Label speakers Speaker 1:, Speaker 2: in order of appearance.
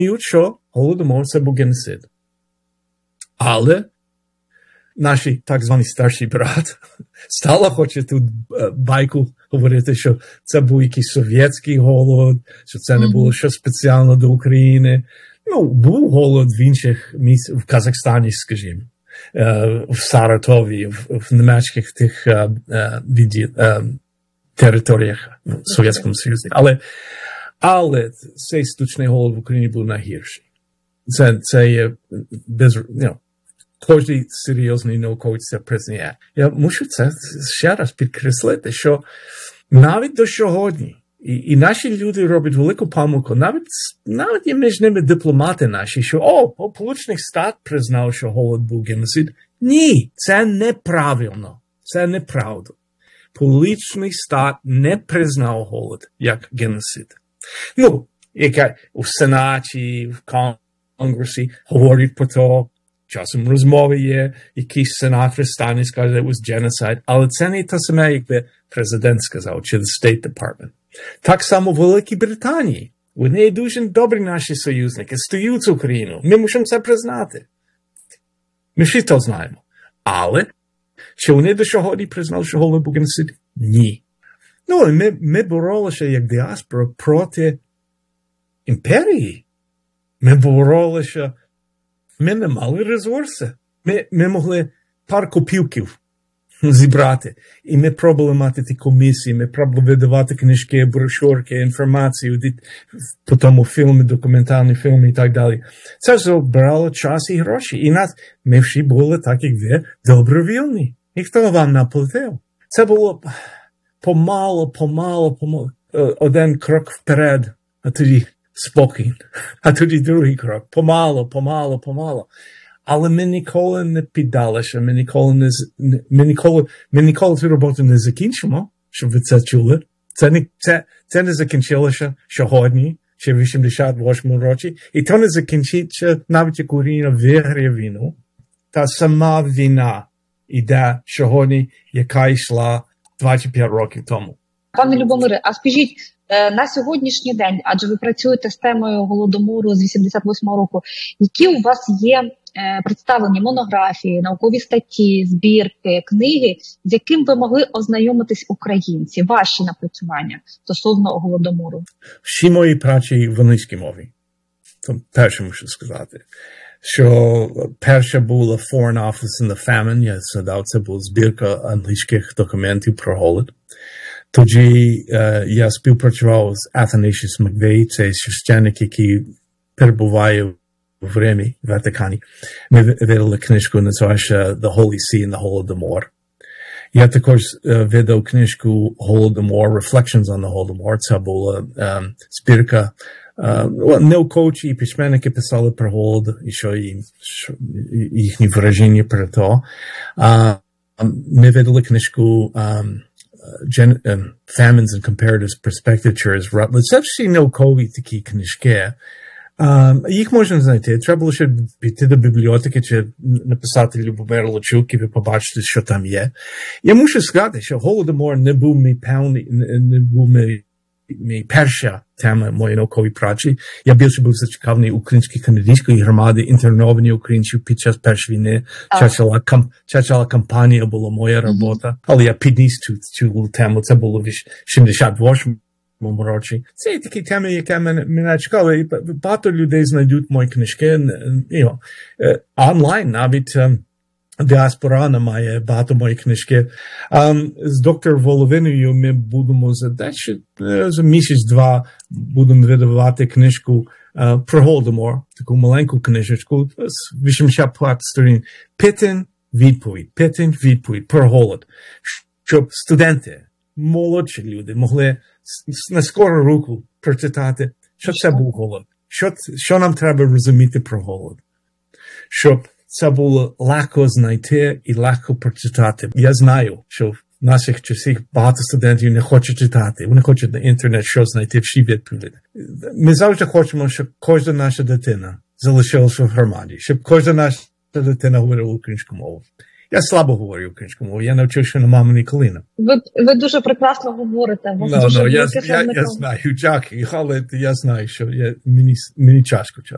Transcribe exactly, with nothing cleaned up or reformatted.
Speaker 1: що Голодомор – це був геноцид. Але наш так званий старший брат стала хоче тут байку говорити, що це був якийсь совєтський голод, що це не було щось спеціально до України. Ну, був голод в інших місцях, в Казахстані, скажімо, в Саратові, в, в німецьких тих відділ, територіях в Совєтському Союзі. Але, але цей штучний голод в Україні був найгірший. Це, це є без, you know, кожен серйозний науковець це признає. Я мушу це ще раз підкреслити, що навіть до сьогодні, і, і наші люди роблять велику помилку, навіть, навіть є між ними дипломати наші, що, о, Сполучених Штат признав, що голод був геноцид. Ні, це неправильно, це неправда. Сполучений Штат не признав голод як геноцид. Ну, яка у Сенаті, в Конгресі говорять про то, часом розмови є, якийсь сенатор стане і скаже, it was genocide, але це не те саме, якби президент сказав, чи the State Department. Так само в Великій Британії. Вони дуже добрі наші союзники, стоять з Україною. Ми мусимо це признати. Ми всі то знаємо. Але, чи вони до сьогодні признали, що голод був геноцид? Ні. Ну, ми, ми боролися як діаспора проти імперії. Ми боролися. Ми не мали ресурси. Ми, ми могли пар копійків зібрати. І ми пробували мати ті комісії, ми пробували видавати книжки, брошурки, інформацію, по тому фільми, документальні фільми і так далі. Це забирало час і гроші. І нас, ми всі були, так як ви, добровільні. І хто вам наплатив? Це було помало, помало, помало. Один крок вперед, а тоді спокій. А тоді другий крок. Помало, помало, помало. Але ми ніколи не піддалися, ми ніколи не, ми ніколи, ми ніколи цю роботу не закінчимо, щоб ви це чули. Це не, це, це не закінчилося сьогодні, ще в вісімдесят восьмому році, і то не закінчиться, навіть як Україна виграє війну. Та сама війна іде сьогодні, яка йшла двадцять п'ять років тому.
Speaker 2: Пане Любомире, а скажіть, на сьогоднішній день, адже ви працюєте з темою Голодомору з вісімдесят восьмого року, які у вас є представлені монографії, наукові статті, збірки, книги, з яким ви могли ознайомитись українці, ваші напрацювання стосовно Голодомору?
Speaker 1: Всі мої праці в англійській мові. Це перше мушу сказати. Що перша була Foreign Office in the Famine, я згадав, це була збірка англійських документів про голод. Тоді uh, я співпрацював з Athanasius McVeigh, це священник, який перебуває в Римі, в Ватикані. Ми видали книжку, називається The Holy See and the Holodomor. Я також uh, видав книжку Holodomor, Reflections on the Holodomor. Це була um, збірка. Uh, науковці і письменники писали про голод, і що їм, їхні враження про то. Uh, ми видали книжку um, Gen, um, Famines and Comparative Perspective через Rutledge. Це всі наукові такі книжки. Um, їх можна знайти. Треба було ще піти до бібліотеки чи написати Любомир Лучук, і ви побачите, що там є. Я мушу сказати, що Голодомор не був мій певний, не, не був мій, мій перша тема моєї наукової праці. Я більше був зацікавлений українській канадської громади, інтерновані українців під час першої війни. Чачала кампанія була моя робота. Але я підніс цю, цю тему. Це було в сімдесят восьмому році. Це такі теми, які мене, мене чекали. Багато людей знайдуть мої книжки you know, онлайн, навіть діаспора має багато мої книжки. Um, з доктором Воловиною ми будемо за десь за місяць-два будемо видавати книжку uh, про Голодомор, таку маленьку книжечку з вісімдесят п'ять сторін. Питань, відповідь, питань, відповідь про голод. Щоб студенти, молодші люди могли на скору руку прочитати, що це був голод, що, що нам треба розуміти про голод. Щоб це було легко знайти і легко прочитати. Я знаю, що в наших часах багато студентів не хочуть читати. Вони хочуть на інтернет що знайти, всі відповіді. Ми завжди хочемо, щоб кожна наша дитина залишилася в громаді, щоб кожна наша дитина говорила українську мову. Я слабо говорю українську мову, я навчився на мамині коліна.
Speaker 2: Ви, ви дуже прекрасно говорите.
Speaker 1: No, no, я, я, я знаю, дякую, але я знаю, що я, мені, мені тяжко.